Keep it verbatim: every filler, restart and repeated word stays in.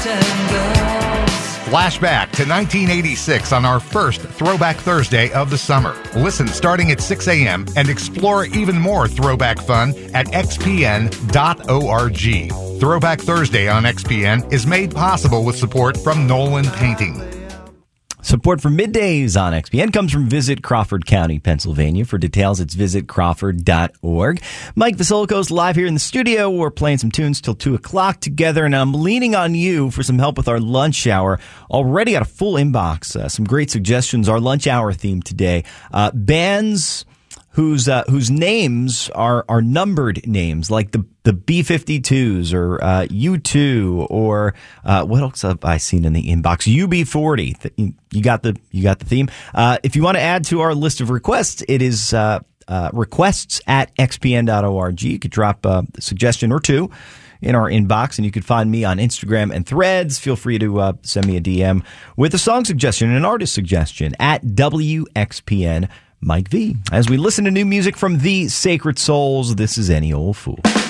and girls. Flashback to nineteen eighty-six on our first Throwback Thursday of the summer. Listen starting at six a.m. and explore even more throwback fun at x p n dot org. Throwback Thursday on X P N is made possible with support from Nolan Painting. Support for Middays on X P N comes from Visit Crawford County, Pennsylvania. For details, it's visit crawford dot org. Mike Vasiliko's live here in the studio. We're playing some tunes till two o'clock together, and I'm leaning on you for some help with our lunch hour. Already got a full inbox. Uh, some great suggestions. Our lunch hour theme today. Uh, bands whose uh, whose names are are numbered names, like the the B fifty-twos or uh, U two or uh, what else have I seen in the inbox? U B forty. You got the you got the theme. Uh, if you want to add to our list of requests, it is uh, uh, requests at x p n dot org. You could drop a suggestion or two in our inbox, and you can find me on Instagram and Threads. Feel free to uh, send me a D M with a song suggestion and an artist suggestion at W X P N Mike V. As we listen to new music from the Sacred Souls, this is Any Old Fool.